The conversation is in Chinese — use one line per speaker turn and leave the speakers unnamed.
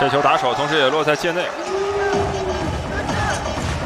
这球打手，同时也落在界内。